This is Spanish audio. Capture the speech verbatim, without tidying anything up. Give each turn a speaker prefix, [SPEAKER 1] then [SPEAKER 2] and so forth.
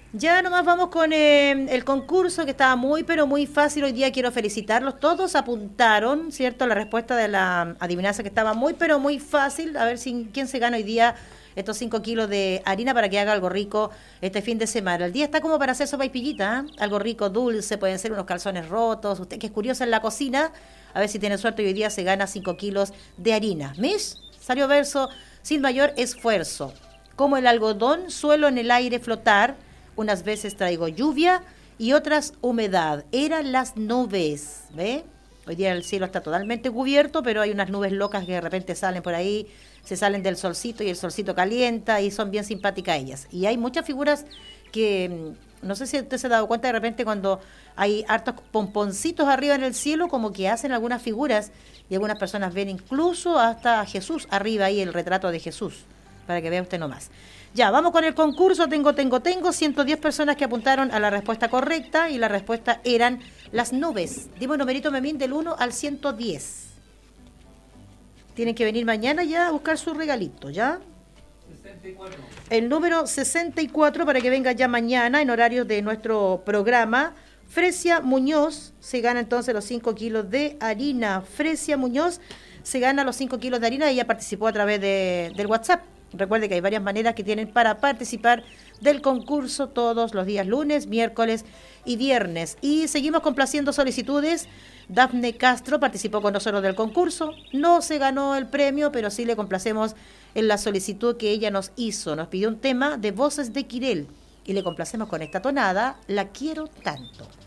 [SPEAKER 1] Ya nomás vamos con eh, el concurso que estaba muy, pero muy fácil. Hoy día quiero felicitarlos. Todos apuntaron, ¿cierto? La respuesta de la adivinanza que estaba muy, pero muy fácil. A ver si, quién se gana hoy día estos cinco kilos de harina para que haga algo rico este fin de semana. El día está como para hacer sopa y pillita, ¿eh? Algo rico, dulce, pueden ser unos calzones rotos. Usted que es curiosa en la cocina, a ver si tiene suerte y hoy día se gana cinco kilos de harina. ¿Mis? Salió verso sin mayor esfuerzo. Como el algodón, suelo en el aire flotar. Unas veces traigo lluvia y otras humedad. Eran las nubes, ¿ve? Hoy día el cielo está totalmente cubierto, pero hay unas nubes locas que de repente salen por ahí, se salen del solcito y el solcito calienta y son bien simpáticas ellas. Y hay muchas figuras que, no sé si usted se ha dado cuenta de repente cuando hay hartos pomponcitos arriba en el cielo, como que hacen algunas figuras y algunas personas ven incluso hasta a Jesús arriba ahí, el retrato de Jesús, para que vea usted nomás. Ya, vamos con el concurso. Tengo, tengo, tengo ciento diez personas que apuntaron a la respuesta correcta y la respuesta eran las nubes. Dime un numerito, Memín, del uno al ciento diez. Tienen que venir mañana ya a buscar su regalito, ¿ya? sesenta y cuatro. El número sesenta y cuatro para que venga ya mañana en horario de nuestro programa. Fresia Muñoz se gana entonces los cinco kilos de harina. Fresia Muñoz se gana los cinco kilos de harina. Ella participó a través de, del WhatsApp. Recuerde que hay varias maneras que tienen para participar del concurso todos los días lunes, miércoles y viernes. Y seguimos complaciendo solicitudes. Dafne Castro participó con nosotros del concurso. No se ganó el premio, pero sí le complacemos en la solicitud que ella nos hizo. Nos pidió un tema de Voces de Quirel y le complacemos con esta tonada, La quiero tanto.